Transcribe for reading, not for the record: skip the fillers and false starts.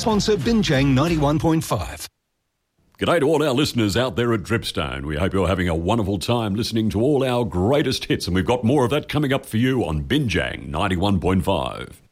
sponsor Binjang 91.5. G'day to all our listeners out there at Dripstone. We hope you're having a wonderful time listening to all our greatest hits, and we've got more of that coming up for you on Binjang 91.5.